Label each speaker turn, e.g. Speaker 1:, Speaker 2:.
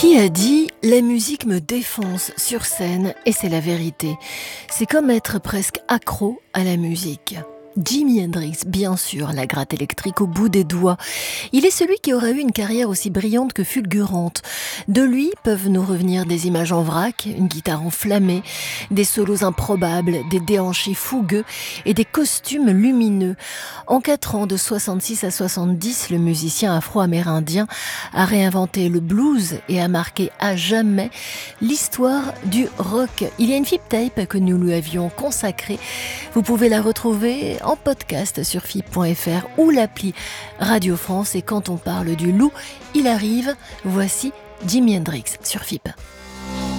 Speaker 1: Qui a dit « La musique me défonce sur scène et c'est la vérité ». C'est comme être presque accro à la musique. Jimi Hendrix, bien sûr, la gratte électrique au bout des doigts. Il est celui qui aurait eu une carrière aussi brillante que fulgurante. De lui peuvent nous revenir des images en vrac, une guitare enflammée, des solos improbables, des déhanchés fougueux et des costumes lumineux. En 4 ans, de 66 à 70, le musicien afro-amérindien a réinventé le blues et a marqué à jamais l'histoire du rock. Il y a une flip tape que nous lui avions consacrée. Vous pouvez la retrouver en podcast sur fip.fr ou l'appli Radio France. Et quand on parle du loup, il arrive. Voici Jimi Hendrix sur FIP.